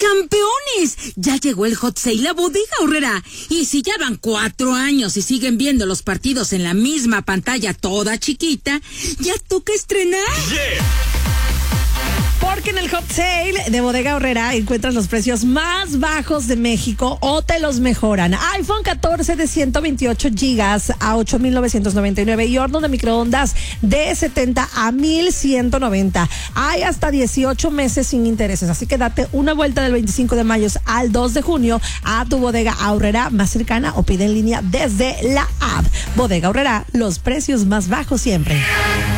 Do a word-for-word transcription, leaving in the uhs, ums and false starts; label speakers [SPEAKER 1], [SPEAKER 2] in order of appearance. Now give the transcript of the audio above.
[SPEAKER 1] ¡Campeones! Ya llegó el Hot Sale a Bodega Aurrerá. Y si ya van cuatro años y siguen viendo los partidos en la misma pantalla toda chiquita, ya toca estrenar.
[SPEAKER 2] Yeah.
[SPEAKER 3] Porque en el Hot Sale de Bodega Aurrerá encuentras los precios más bajos de México o te los mejoran. iPhone catorce de ciento veintiocho gigas a ocho mil novecientos noventa y nueve y horno de microondas de setenta a mil ciento noventa. Hay hasta dieciocho meses sin intereses, así que date una vuelta del veinticinco de mayo al dos de junio a tu Bodega Aurrerá más cercana o pide en línea desde la app. Bodega Aurrerá, los precios más bajos siempre.